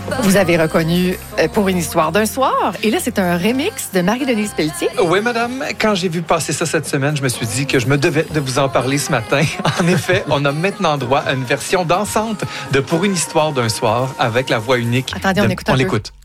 Vous avez reconnu Pour une histoire d'un soir. Et là, c'est un remix de Marie-Denise Pelletier. Oui, madame. Quand j'ai vu passer ça cette semaine, je me suis dit que je me devais de vous en parler ce matin. En effet, on a maintenant droit à une version dansante de Pour une histoire d'un soir avec la voix unique. Attendez, on écoute un peu. On l'écoute.